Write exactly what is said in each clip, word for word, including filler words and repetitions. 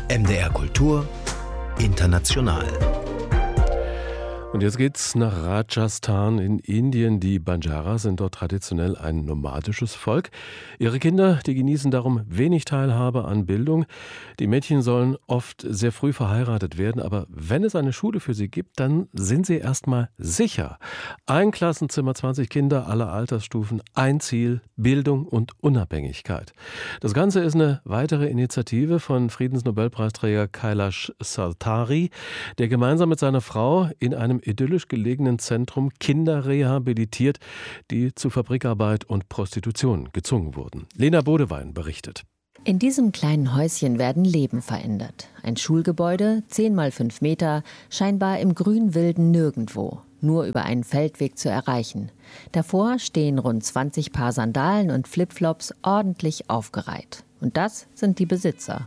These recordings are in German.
M D R Kultur International. Und jetzt geht's nach Rajasthan in Indien. Die Banjaras sind dort traditionell ein nomadisches Volk. Ihre Kinder, die genießen darum wenig Teilhabe an Bildung. Die Mädchen sollen oft sehr früh verheiratet werden, aber wenn es eine Schule für sie gibt, dann sind sie erstmal sicher. Ein Klassenzimmer, zwanzig Kinder aller Altersstufen, ein Ziel, Bildung und Unabhängigkeit. Das Ganze ist eine weitere Initiative von Friedensnobelpreisträger Kailash Satyarthi, der gemeinsam mit seiner Frau in einem idyllisch gelegenen Zentrum Kinder rehabilitiert, die zu Fabrikarbeit und Prostitution gezwungen wurden. Lena Bodewein berichtet. In diesem kleinen Häuschen werden Leben verändert. Ein Schulgebäude, zehn mal fünf Meter, scheinbar im grün-wilden Nirgendwo, nur über einen Feldweg zu erreichen. Davor stehen rund zwanzig Paar Sandalen und Flipflops ordentlich aufgereiht. Und das sind die Besitzer.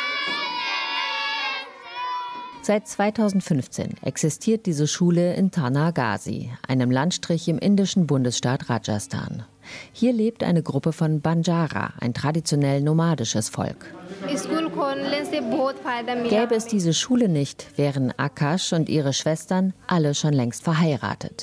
Seit zweitausendfünfzehn existiert diese Schule in Tanagazi, einem Landstrich im indischen Bundesstaat Rajasthan. Hier lebt eine Gruppe von Banjara, ein traditionell nomadisches Volk. Gäbe es diese Schule nicht, wären Akash und ihre Schwestern alle schon längst verheiratet.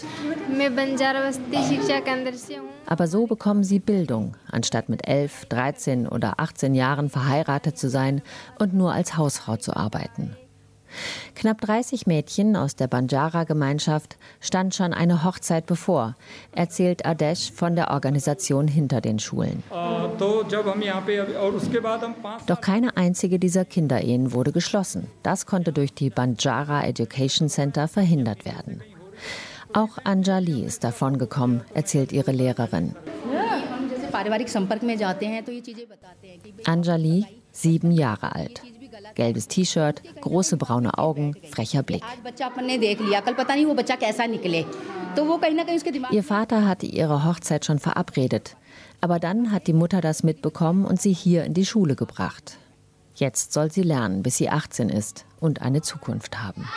Aber so bekommen sie Bildung, anstatt mit elf, dreizehn oder achtzehn Jahren verheiratet zu sein und nur als Hausfrau zu arbeiten. Knapp dreißig Mädchen aus der Banjara-Gemeinschaft stand schon eine Hochzeit bevor, erzählt Adesh von der Organisation hinter den Schulen. Doch keine einzige dieser Kinderehen wurde geschlossen. Das konnte durch die Banjara Education Center verhindert werden. Auch Anjali ist davon gekommen, erzählt ihre Lehrerin. Anjali, sieben Jahre alt. Gelbes T-Shirt, große braune Augen, frecher Blick. Ihr Vater hatte ihre Hochzeit schon verabredet. Aber dann hat die Mutter das mitbekommen und sie hier in die Schule gebracht. Jetzt soll sie lernen, bis sie achtzehn ist und eine Zukunft haben.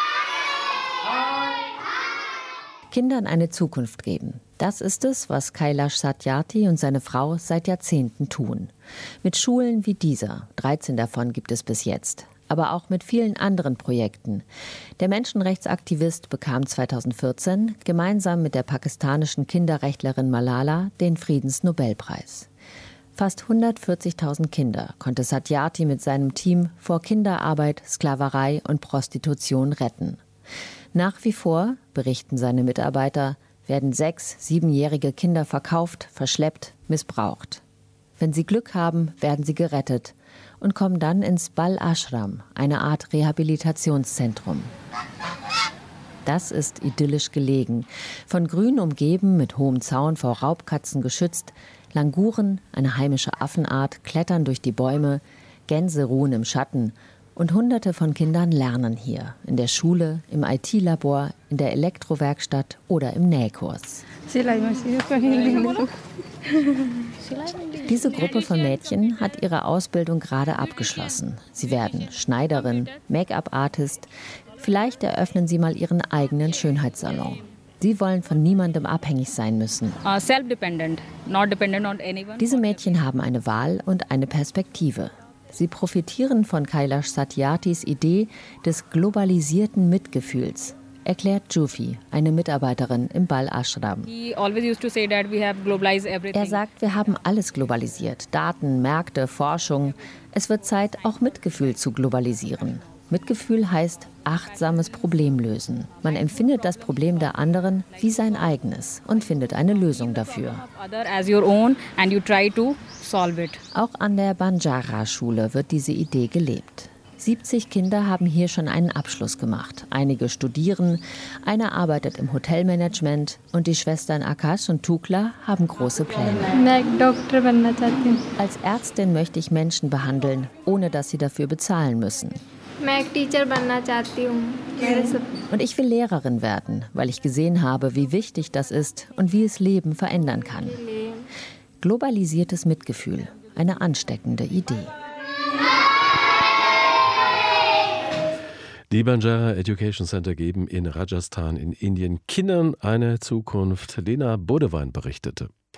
Kindern eine Zukunft geben. Das ist es, was Kailash Satyarthi und seine Frau seit Jahrzehnten tun. Mit Schulen wie dieser, dreizehn davon gibt es bis jetzt, aber auch mit vielen anderen Projekten. Der Menschenrechtsaktivist bekam zweitausendvierzehn gemeinsam mit der pakistanischen Kinderrechtlerin Malala den Friedensnobelpreis. Fast hundertvierzigtausend Kinder konnte Satyarthi mit seinem Team vor Kinderarbeit, Sklaverei und Prostitution retten. Nach wie vor, berichten seine Mitarbeiter, werden sechs-, siebenjährige Kinder verkauft, verschleppt, missbraucht. Wenn sie Glück haben, werden sie gerettet und kommen dann ins Bal Ashram, eine Art Rehabilitationszentrum. Das ist idyllisch gelegen, von Grün umgeben, mit hohem Zaun vor Raubkatzen geschützt. Languren, eine heimische Affenart, klettern durch die Bäume, Gänse ruhen im Schatten. Und Hunderte von Kindern lernen hier, in der Schule, im I T-Labor, in der Elektrowerkstatt oder im Nähkurs. Diese Gruppe von Mädchen hat ihre Ausbildung gerade abgeschlossen. Sie werden Schneiderin, Make-up-Artist. Vielleicht eröffnen sie mal ihren eigenen Schönheitssalon. Sie wollen von niemandem abhängig sein müssen. Diese Mädchen haben eine Wahl und eine Perspektive. Sie profitieren von Kailash Satyarthis Idee des globalisierten Mitgefühls, erklärt Jufi, eine Mitarbeiterin im Bal Ashram. Er sagt, wir haben alles globalisiert. Daten, Märkte, Forschung. Es wird Zeit, auch Mitgefühl zu globalisieren. Mitgefühl heißt achtsames Problemlösen. Man empfindet das Problem der anderen wie sein eigenes und findet eine Lösung dafür. Auch an der Banjara-Schule wird diese Idee gelebt. siebzig Kinder haben hier schon einen Abschluss gemacht. Einige studieren, einer arbeitet im Hotelmanagement und die Schwestern Akash und Tukla haben große Pläne. Als Ärztin möchte ich Menschen behandeln, ohne dass sie dafür bezahlen müssen. Und ich will Lehrerin werden, weil ich gesehen habe, wie wichtig das ist und wie es Leben verändern kann. Globalisiertes Mitgefühl, eine ansteckende Idee. Die Banjara Education Center geben in Rajasthan in Indien Kindern eine Zukunft. Lena Bodewein berichtete.